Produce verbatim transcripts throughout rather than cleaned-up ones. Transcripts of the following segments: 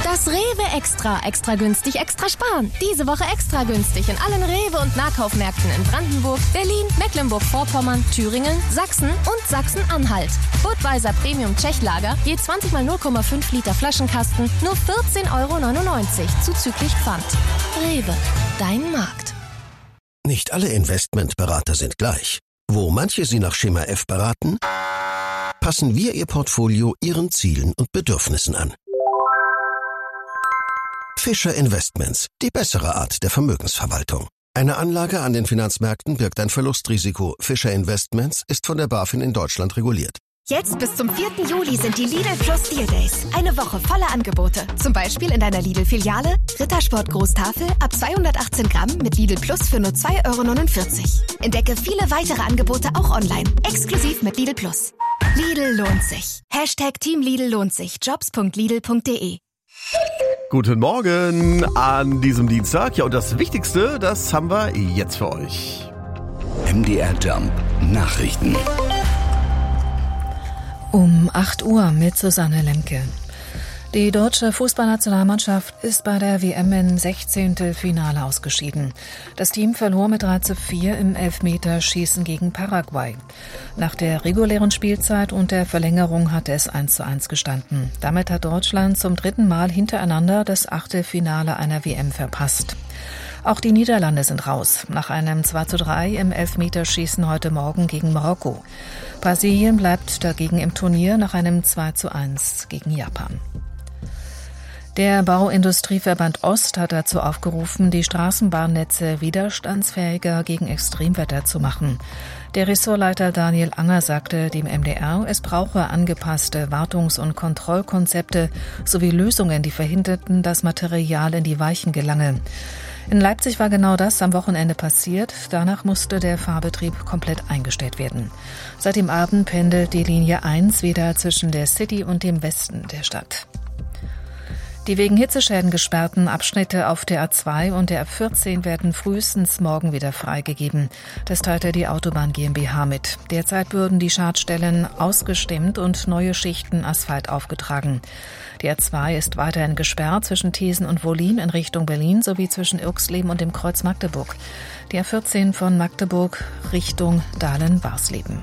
Das Rewe Extra. Extra günstig, extra sparen. Diese Woche extra günstig in allen Rewe- und Nahkaufmärkten in Brandenburg, Berlin, Mecklenburg-Vorpommern, Thüringen, Sachsen und Sachsen-Anhalt. Budweiser Premium Tschechlager, je zwanzig mal null Komma fünf Liter Flaschenkasten, nur vierzehn Euro neunundneunzig, zuzüglich Pfand. Rewe, dein Markt. Nicht alle Investmentberater sind gleich. Wo manche Sie nach Schema F beraten, passen wir Ihr Portfolio Ihren Zielen und Bedürfnissen an. Fischer Investments, die bessere Art der Vermögensverwaltung. Eine Anlage an den Finanzmärkten birgt ein Verlustrisiko. Fischer Investments ist von der BaFin in Deutschland reguliert. Jetzt bis zum vierten Juli sind die Lidl Plus Deal Days. Eine Woche voller Angebote. Zum Beispiel in deiner Lidl-Filiale Rittersport Großtafel ab zweihundertachtzehn Gramm mit Lidl Plus für nur zwei Euro neunundvierzig. Entdecke viele weitere Angebote auch online. Exklusiv mit Lidl Plus. Lidl lohnt sich. Hashtag Team Lidl lohnt sich. Jobs punkt lidl punkt de. Guten Morgen an diesem Dienstag. Ja, und das Wichtigste, das haben wir jetzt für euch. M D R Jump Nachrichten. Um acht Uhr mit Susanne Lemke. Die deutsche Fußballnationalmannschaft ist bei der W M im Sechzehntelfinale ausgeschieden. Das Team verlor mit drei zu vier im Elfmeterschießen gegen Paraguay. Nach der regulären Spielzeit und der Verlängerung hatte es eins zu eins gestanden. Damit hat Deutschland zum dritten Mal hintereinander das Achtelfinale einer W M verpasst. Auch die Niederlande sind raus, nach einem zwei zu drei im Elfmeterschießen heute Morgen gegen Marokko. Brasilien bleibt dagegen im Turnier nach einem zwei zu eins gegen Japan. Der Bauindustrieverband Ost hat dazu aufgerufen, die Straßenbahnnetze widerstandsfähiger gegen Extremwetter zu machen. Der Ressortleiter Daniel Anger sagte dem M D R, es brauche angepasste Wartungs- und Kontrollkonzepte sowie Lösungen, die verhinderten, dass Material in die Weichen gelange. In Leipzig war genau das am Wochenende passiert. Danach musste der Fahrbetrieb komplett eingestellt werden. Seit dem Abend pendelt die Linie eins wieder zwischen der City und dem Westen der Stadt. Die wegen Hitzeschäden gesperrten Abschnitte auf der A zwei und der A vierzehn werden frühestens morgen wieder freigegeben. Das teilte die Autobahn GmbH mit. Derzeit würden die Schadstellen ausgestemmt und neue Schichten Asphalt aufgetragen. Die A zwei ist weiterhin gesperrt zwischen Thesen und Wollin in Richtung Berlin sowie zwischen Irxleben und dem Kreuz Magdeburg. Die A vierzehn von Magdeburg Richtung Dahlen-Warsleben.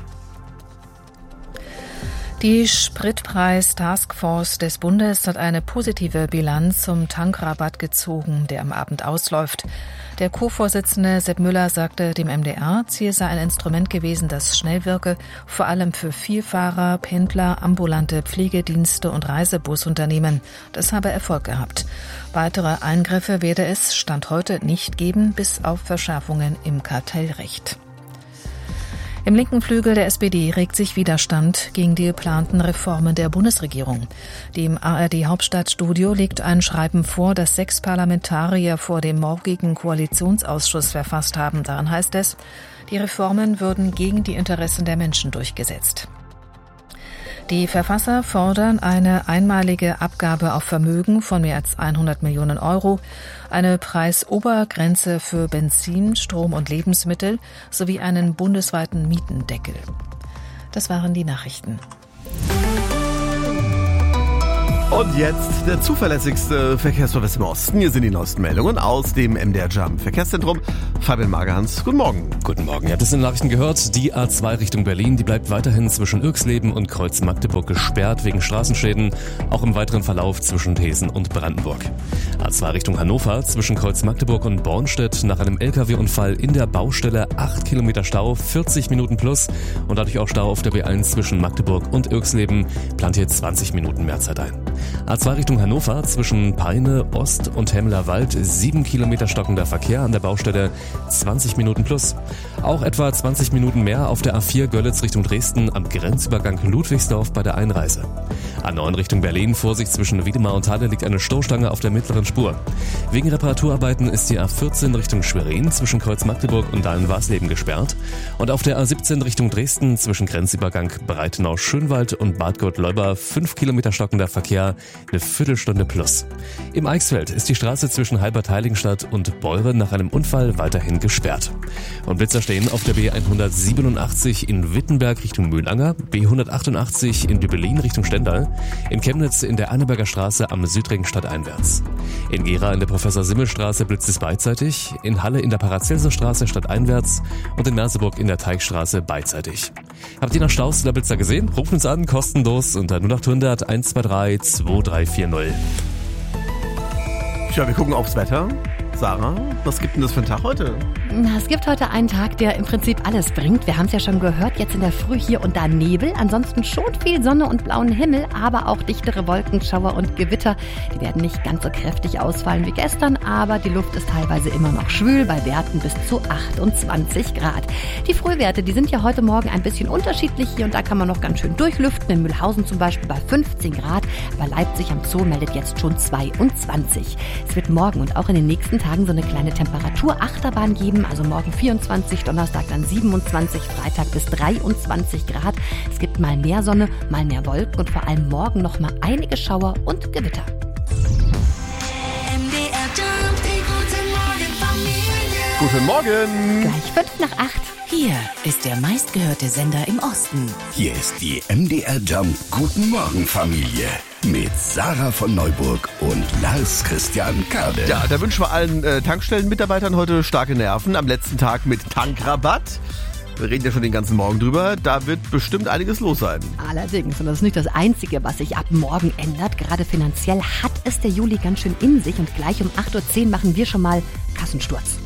Die Spritpreis-Taskforce des Bundes hat eine positive Bilanz zum Tankrabatt gezogen, der am Abend ausläuft. Der Co-Vorsitzende Sepp Müller sagte dem M D R, Ziel sei ein Instrument gewesen, das schnell wirke, vor allem für Vielfahrer, Pendler, ambulante Pflegedienste und Reisebusunternehmen. Das habe Erfolg gehabt. Weitere Eingriffe werde es Stand heute nicht geben, bis auf Verschärfungen im Kartellrecht. Im linken Flügel der S P D regt sich Widerstand gegen die geplanten Reformen der Bundesregierung. Dem A R D-Hauptstadtstudio liegt ein Schreiben vor, das sechs Parlamentarier vor dem morgigen Koalitionsausschuss verfasst haben. Daran heißt es, die Reformen würden gegen die Interessen der Menschen durchgesetzt. Die Verfasser fordern eine einmalige Abgabe auf Vermögen von mehr als hundert Millionen Euro, eine Preisobergrenze für Benzin, Strom und Lebensmittel sowie einen bundesweiten Mietendeckel. Das waren die Nachrichten. Und jetzt der zuverlässigste Verkehrsservice im Osten. Hier sind die neuesten Meldungen aus dem M D R Jump Verkehrszentrum. Fabian Magerhans, guten Morgen. Guten Morgen. Ihr habt es in den Nachrichten gehört. Die A zwei Richtung Berlin, die bleibt weiterhin zwischen Irxleben und Kreuz Magdeburg gesperrt wegen Straßenschäden. Auch im weiteren Verlauf zwischen Thesen und Brandenburg. A zwei Richtung Hannover zwischen Kreuz Magdeburg und Bornstedt nach einem L K W-Unfall in der Baustelle acht Kilometer Stau, vierzig Minuten plus und dadurch auch Stau auf der B eins zwischen Magdeburg und Irxleben. Plant hier zwanzig Minuten mehr Zeit ein. A zwei Richtung Hannover zwischen Peine, Ost und Hemmeler Wald, sieben Kilometer stockender Verkehr an der Baustelle, zwanzig Minuten plus. Auch etwa zwanzig Minuten mehr auf der A vier Görlitz Richtung Dresden am Grenzübergang Ludwigsdorf bei der Einreise. A neun Richtung Berlin, Vorsicht zwischen Wiedemar und Halle liegt eine Stoßstange auf der mittleren Spur. Wegen Reparaturarbeiten ist die A vierzehn Richtung Schwerin zwischen Kreuz Magdeburg und Dahlen-Warsleben gesperrt. Und auf der A siebzehn Richtung Dresden zwischen Grenzübergang Breitenau-Schönwald und Bad Gott-Leuba fünf Kilometer stockender Verkehr Verkehr eine Viertelstunde plus. Im Eichsfeld ist die Straße zwischen Halbert-Heiligenstadt und Beuren nach einem Unfall weiterhin gesperrt. Und Blitzer stehen auf der B hundertsiebenundachtzig in Wittenberg Richtung Mühlanger, B hundertachtundachtzig in Dübelin Richtung Stendal, in Chemnitz in der Anneberger Straße am Südring stadteinwärts. In Gera in der Professor-Simmel-Straße blitzt es beidseitig, in Halle in der Paracelsus-Straße stadteinwärts und in Merseburg in der Teichstraße beidseitig. Habt ihr noch Staus in der Blitzer gesehen? Ruft uns an, kostenlos unter null acht hundert eins zwei drei zwei drei vier null. Tja, wir gucken aufs Wetter. Sarah, was gibt denn das für einen Tag heute? Na, es gibt heute einen Tag, der im Prinzip alles bringt. Wir haben es ja schon gehört, jetzt in der Früh hier und da Nebel. Ansonsten schon viel Sonne und blauen Himmel, aber auch dichtere Wolkenschauer und Gewitter. Die werden nicht ganz so kräftig ausfallen wie gestern, aber die Luft ist teilweise immer noch schwül, bei Werten bis zu achtundzwanzig Grad. Die Frühwerte, die sind ja heute Morgen ein bisschen unterschiedlich. Hier und da kann man noch ganz schön durchlüften. In Mühlhausen zum Beispiel bei fünfzehn Grad. Bei Leipzig am Zoo meldet jetzt schon zweiundzwanzig. Es wird morgen und auch in den nächsten Tagen so eine kleine Temperaturachterbahn geben. Also morgen vierundzwanzig, Donnerstag dann siebenundzwanzig, Freitag bis dreiundzwanzig Grad. Es gibt mal mehr Sonne, mal mehr Wolken und vor allem morgen noch mal einige Schauer und Gewitter. Guten Morgen! Gleich fünf nach acht. Hier ist der meistgehörte Sender im Osten. Hier ist die M D R Jump Guten Morgen Familie mit Sarah von Neuburg und Lars Christian Kade. Ja, da wünschen wir allen äh, Tankstellenmitarbeitern heute starke Nerven am letzten Tag mit Tankrabatt. Wir reden ja schon den ganzen Morgen drüber. Da wird bestimmt einiges los sein. Allerdings, und das ist nicht das Einzige, was sich ab morgen ändert. Gerade finanziell hat es der Juli ganz schön in sich. Und gleich um acht Uhr zehn machen wir schon mal Kassensturz.